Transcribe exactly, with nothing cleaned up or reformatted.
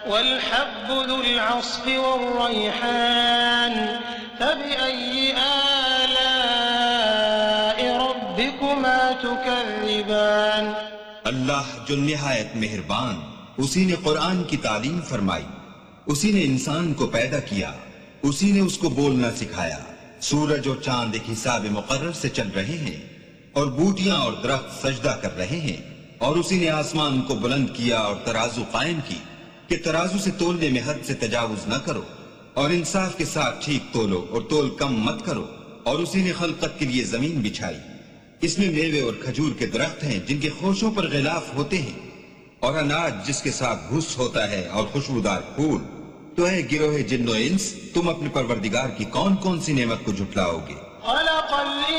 वल्हब्बुल अस्फ़ि वर्रैहान फबिअय्यि आलाइ रब्बिकुमा तुकज़्ज़िबान। अल्लाह जो निहायत मेहरबान, उसी ने कुरान की तालीम फरमाई, उसी ने इंसान को पैदा किया, उसी ने उसको बोलना सिखाया। सूरज और चांद एक हिसाब मुकर्रर से चल रहे हैं और बूटियां और दरख्त सजदा कर रहे हैं। और उसी ने आसमान को बुलंद किया और तराजू कायम की कि तराजू से तोलने में हद से तजावुज न करो और इंसाफ के साथ ठीक तोलो और तोल कम मत करो। और उसी ने खलकत के लिए जमीन बिछाई, इसमें मेवे और खजूर के दरख्त हैं जिनके खोशों पर गिलाफ होते हैं और अनाज जिसके साथ घुस होता है और खुशबूदार फूल। तो है गिरोहे जिन्नो इंस, तुम अपने परवरदिगार की कौन कौन सी नेमत को झुटलाओगे?